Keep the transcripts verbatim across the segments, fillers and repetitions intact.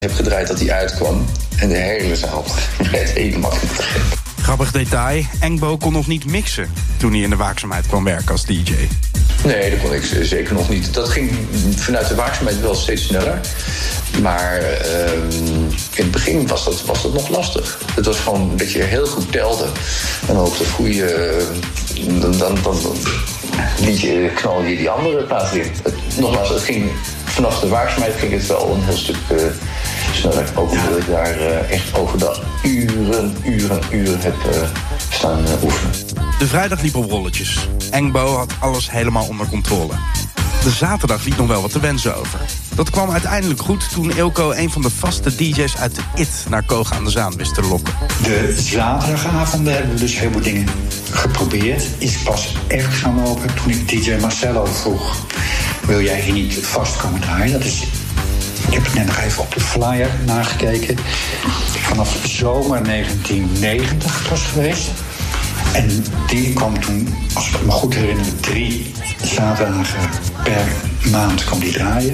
heb gedraaid dat hij uitkwam en de hele zaal werd helemaal gek. Grappig detail, Engbo kon nog niet mixen toen hij in de waakzaamheid kwam werken als D J. Nee, dat kon ik zeker nog niet. Dat ging vanuit de waakzaamheid wel steeds sneller. Maar uh, in het begin was dat, was dat nog lastig. Het was gewoon dat je heel goed telde. En ook dat goede... Uh, dan, dan, dan liet je, knalde je die andere plaat in. Het, nogmaals, het ging, vanaf de waakzaamheid ging het wel een heel stuk uh, sneller. Ook omdat ik daar uh, echt over de uren, uren, uren heb uh, staan uh, oefenen. De vrijdag liep op rolletjes. Engbo had alles helemaal onder controle. De zaterdag liet nog wel wat te wensen over. Dat kwam uiteindelijk goed toen Eelco een van de vaste D J's uit de I T naar Koog aan de Zaan wist te lokken. De zaterdagavonden hebben we dus heel veel dingen geprobeerd. Is pas echt gaan lopen toen ik D J Marcello vroeg: wil jij hier niet vast komen draaien? Dat is, ik heb het net nog even op de flyer nagekeken. Vanaf zomer negentien negentig was geweest. En die kwam toen, als ik me goed herinner, drie zaterdagen per maand kwam die draaien.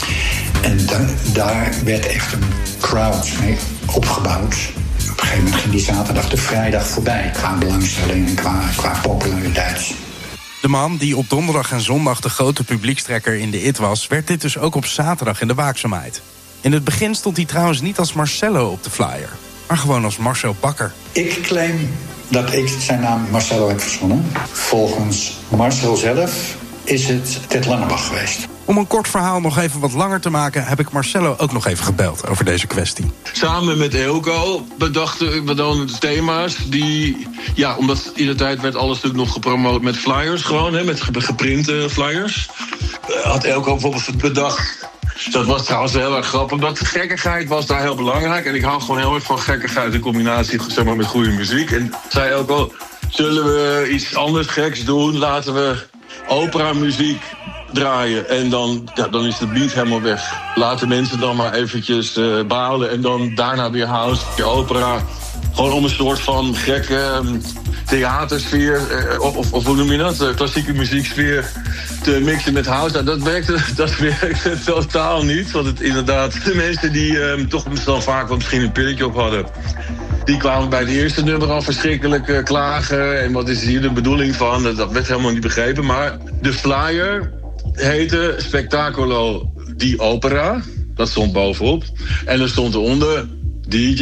En da- daar werd echt een crowd mee opgebouwd. Op een gegeven moment ging die zaterdag de vrijdag voorbij qua belangstelling en qua, qua populariteit. De man die op donderdag en zondag de grote publiekstrekker in de I T was, werd dit dus ook op zaterdag in de waakzaamheid. In het begin stond hij trouwens niet als Marcello op de flyer, maar gewoon als Marcel Bakker. Ik claim dat ik zijn naam Marcello heb verzonnen. Volgens Marcel zelf is het Ted Langebach geweest. Om een kort verhaal nog even wat langer te maken, heb ik Marcello ook nog even gebeld over deze kwestie. Samen met Eelco bedachten we dan de thema's die... Ja, omdat in de tijd werd alles natuurlijk nog gepromoot met flyers gewoon, hè, met geprinte flyers. Had Eelco bijvoorbeeld bedacht... Dat was trouwens heel erg grappig, omdat gekkigheid was daar heel belangrijk. En ik hou gewoon heel erg van gekkigheid in combinatie, zeg maar, met goede muziek. En zei ook al, zullen we iets anders geks doen? Laten we opera-muziek draaien. En dan, ja, dan is de beat helemaal weg. Laten mensen dan maar eventjes uh, balen. En dan daarna weer house, weer opera. Gewoon om een soort van gekke um, theatersfeer, uh, of, of, of hoe noem je dat? Uh, klassieke muzieksfeer te mixen met house. Nou, dat werkte, dat werkte totaal niet. Want het inderdaad, de mensen die um, toch dan vaak wel misschien een pilletje op hadden, die kwamen bij het eerste nummer al verschrikkelijk uh, klagen. En wat is hier de bedoeling van? Dat werd helemaal niet begrepen. Maar de flyer heette Spectacolo di Opera. Dat stond bovenop. En er stond eronder D J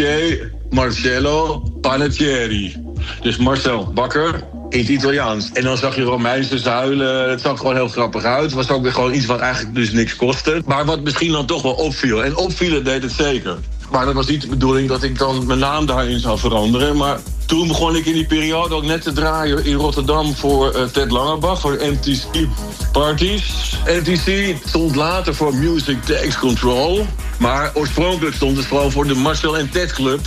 Marcello Panettieri. Dus Marcel Bakker in het Italiaans. En dan zag je Romeinse zuilen. Het zag gewoon heel grappig uit. Het was ook weer gewoon iets wat eigenlijk dus niks kostte. Maar wat misschien dan toch wel opviel. En opvielen deed het zeker. Maar dat was niet de bedoeling dat ik dan mijn naam daarin zou veranderen. Maar toen begon ik in die periode ook net te draaien in Rotterdam voor uh, Ted Langebach, voor M T C Parties. M T C stond later voor Music Takes Control. Maar oorspronkelijk stond het gewoon voor de Marcel en Ted Club.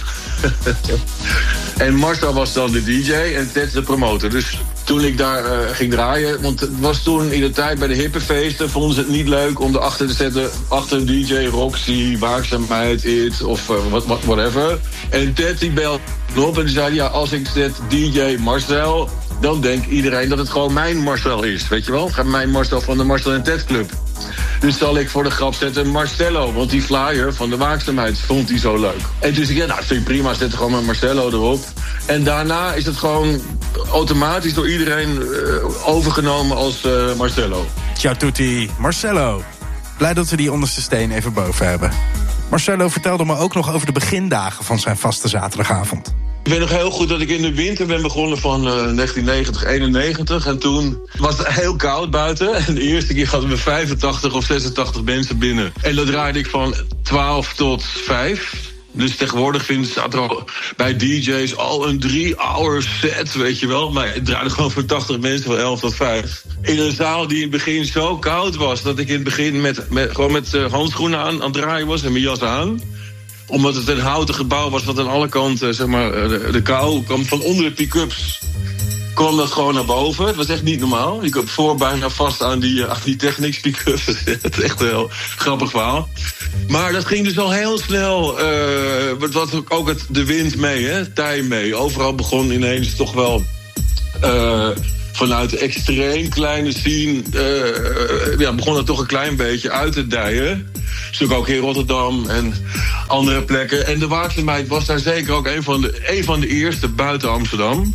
En Marcel was dan de D J en Ted de promotor. Dus toen ik daar uh, ging draaien, want het was toen in de tijd bij de hippenfeesten, vonden ze het niet leuk om erachter te zetten, achter een D J, Roxy, Waakzaamheid, It of uh, what, what, whatever. En Ted die belde op en die zei, ja, als ik zet D J Marcel, dan denkt iedereen dat het gewoon mijn Marcel is, weet je wel? Mijn Marcel van de Marcel en Ted Club. Dus zal ik voor de grap zetten Marcello, want die flyer van de Waakzaamheid vond hij zo leuk. En toen zei ik, ja, nou, vind ik prima, zet gewoon maar Marcello erop. En daarna is het gewoon automatisch door iedereen uh, overgenomen als uh, Marcello. Ciao tutti, Marcello. Blij dat we die onderste steen even boven hebben. Marcello vertelde me ook nog over de begindagen van zijn vaste zaterdagavond. Ik weet nog heel goed dat ik in de winter ben begonnen van uh, negentien negentig, eenennegentig. En toen was het heel koud buiten. En de eerste keer hadden we vijfentachtig of zesentachtig mensen binnen. En dat draaide ik van twaalf tot vijf. Dus tegenwoordig vinden ze al bij D J's al een drie-hour set, weet je wel. Maar het draaide gewoon voor tachtig mensen van elf tot vijf. In een zaal die in het begin zo koud was dat ik in het begin met, met, gewoon met uh, handschoenen aan, aan het draaien was en mijn jas aan. Omdat het een houten gebouw was wat aan alle kanten, zeg maar, de, de kou kwam van onder de pick-ups. Kwam dat gewoon naar boven. Het was echt niet normaal. Ik heb voor bijna vast aan die, aan die Technics pick-ups. Het is echt een heel grappig verhaal. Maar dat ging dus al heel snel. Uh, het was ook het, de wind mee, hè? Tij mee. Overal begon ineens toch wel Uh, vanuit de extreem kleine scene uh, ja, begon het toch een klein beetje uit te dijen. Stuk ook in Rotterdam en andere plekken. En de Waakse Meid was daar zeker ook een van de, een van de eerste buiten Amsterdam.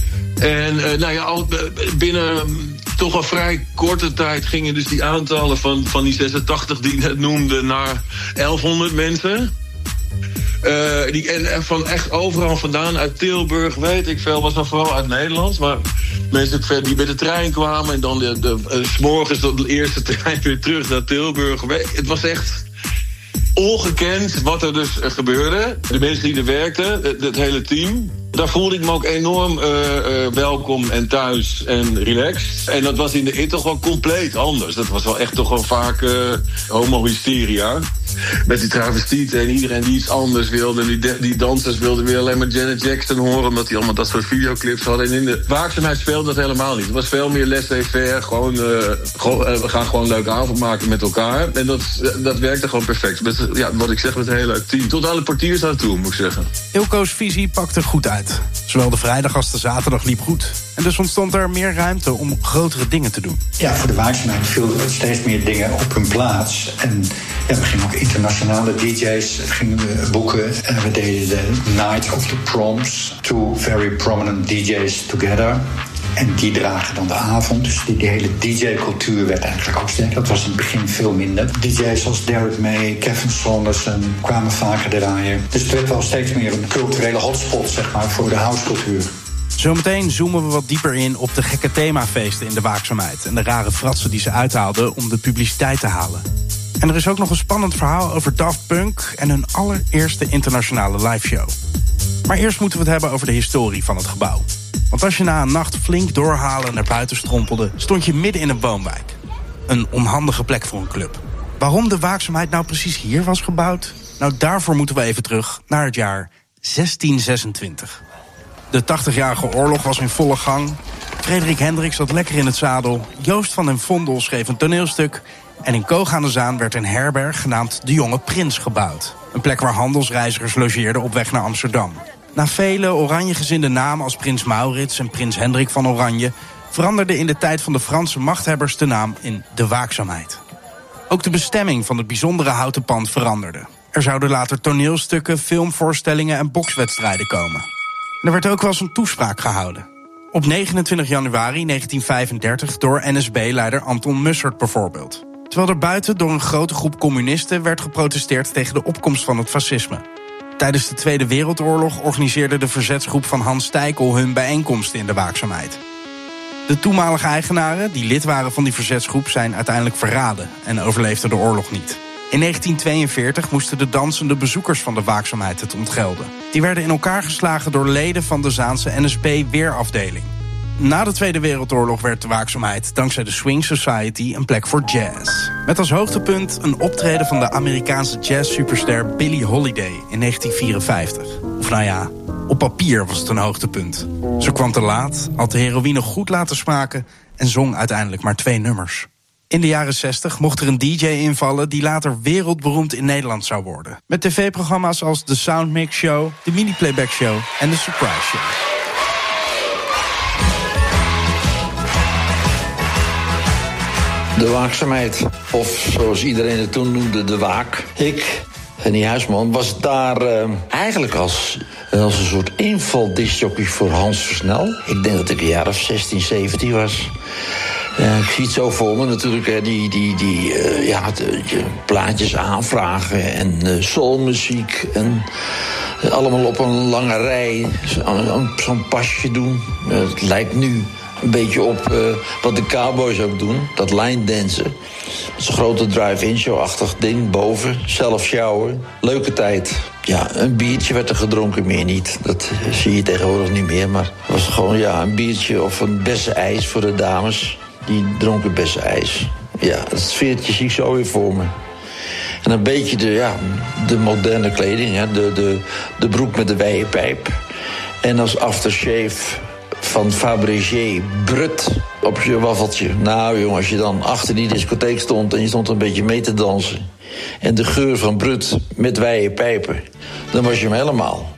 En uh, nou ja, al binnen um, toch wel vrij korte tijd gingen dus die aantallen van, van die zesentachtig die ik net noemde naar elfhonderd mensen. Uh, die, en van echt overal vandaan, uit Tilburg, weet ik veel, was dan vooral uit Nederland. Maar mensen die met de trein kwamen en dan de, de, de, 's morgens de eerste trein weer terug naar Tilburg. Het was echt ongekend wat er dus gebeurde. De mensen die er werkten, het, het hele team. Daar voelde ik me ook enorm uh, uh, welkom en thuis en relaxed. En dat was in de I T toch wel compleet anders. Dat was wel echt toch wel vaak uh, homo-hysteria. Met die travestieten en iedereen die iets anders wilde. En die, de, die dansers wilden weer alleen maar Janet Jackson horen, omdat die allemaal dat soort videoclips hadden. En in de Waakzaamheid speelde dat helemaal niet. Het was veel meer laissez-faire. Gewoon, uh, gewoon uh, we gaan gewoon een leuke avond maken met elkaar. En dat, dat werkte gewoon perfect. Met, ja, wat ik zeg, met het hele team. Tot aan de portiers aan toe, moet ik zeggen. Ilko's visie pakte goed uit. Zowel de vrijdag als de zaterdag liep goed. En dus ontstond er meer ruimte om grotere dingen te doen. Ja, voor de Waakzaamheid viel steeds meer dingen op hun plaats. En ja, we gingen ook internationale D J's gingen we boeken. En we deden de Night of the Proms. Two very prominent D J's together. En die dragen dan de avond. Dus die, die hele D J-cultuur werd eigenlijk ook sterk. Dat was in het begin veel minder. D J's zoals Derek May, Kevin Saunderson kwamen vaker draaien. Dus het werd wel steeds meer een culturele hotspot, zeg maar, voor de housecultuur. Zometeen zoomen we wat dieper in op de gekke themafeesten in de Waakzaamheid en de rare fratsen die ze uithaalden om de publiciteit te halen. En er is ook nog een spannend verhaal over Daft Punk en hun allereerste internationale liveshow. Maar eerst moeten we het hebben over de historie van het gebouw. Want als je na een nacht flink doorhalen naar buiten strompelde, stond je midden in een woonwijk. Een onhandige plek voor een club. Waarom de Waakzaamheid nou precies hier was gebouwd? Nou, daarvoor moeten we even terug naar het jaar zestien zesentwintig. De tachtigjarige oorlog was in volle gang. Frederik Hendrik zat lekker in het zadel. Joost van den Vondel schreef een toneelstuk. En in Koog aan de Zaan werd een herberg genaamd De Jonge Prins gebouwd. Een plek waar handelsreizigers logeerden op weg naar Amsterdam. Na vele oranjegezinde namen als Prins Maurits en Prins Hendrik van Oranje veranderde in de tijd van de Franse machthebbers de naam in De Waakzaamheid. Ook de bestemming van het bijzondere houten pand veranderde. Er zouden later toneelstukken, filmvoorstellingen en bokswedstrijden komen. Er werd ook wel eens een toespraak gehouden. Op negenentwintig januari negentien vijfendertig door N S B-leider Anton Mussert bijvoorbeeld. Terwijl er buiten door een grote groep communisten werd geprotesteerd tegen de opkomst van het fascisme. Tijdens de Tweede Wereldoorlog organiseerde de verzetsgroep van Hans Steikel hun bijeenkomsten in de Waakzaamheid. De toenmalige eigenaren, die lid waren van die verzetsgroep, zijn uiteindelijk verraden en overleefden de oorlog niet. In negentien tweeënveertig moesten de dansende bezoekers van de Waakzaamheid het ontgelden. Die werden in elkaar geslagen door leden van de Zaanse N S B-weerafdeling. Na de Tweede Wereldoorlog werd de Waakzaamheid dankzij de Swing Society een plek voor jazz. Met als hoogtepunt een optreden van de Amerikaanse jazz-superster Billie Holiday in negentien vierenvijftig. Of nou ja, op papier was het een hoogtepunt. Ze kwam te laat, had de heroïne goed laten smaken en zong uiteindelijk maar twee nummers. In de jaren zestig mocht er een D J invallen die later wereldberoemd in Nederland zou worden. Met tv-programma's als de Soundmix Show, de Mini Playback Show en de Surprise Show. De Waakzaamheid, of zoals iedereen het toen noemde, de Waak. Ik, Henny Huisman, was daar uh, eigenlijk als, als een soort invaldisjockey voor Hans Versnel. Ik denk dat ik een jaar of zestien, zeventien was. Uh, ik zie het zo voor me natuurlijk, hè, die, die, die uh, ja, de, de plaatjes aanvragen en uh, soulmuziek en uh, allemaal op een lange rij zo'n zo pasje doen. Uh, het lijkt nu een beetje op uh, wat de Cowboys ook doen, dat line dansen. Dat is een grote drive-in show-achtig ding boven, zelf sjouwen. Leuke tijd. Ja, een biertje werd er gedronken, meer niet. Dat uh, zie je tegenwoordig niet meer, maar het was gewoon ja, een biertje of een bessen ijs voor de dames. Die dronken bessen ijs. Ja, het sfeertje zie ik zo weer voor me. En een beetje de, ja, de moderne kleding, hè? De, de, de broek met de wijde pijp. En als aftershave van Fabergé Brut op je waffeltje. Nou jongen, als je dan achter die discotheek stond en je stond een beetje mee te dansen en de geur van Brut met wijde pijpen, dan was je hem helemaal.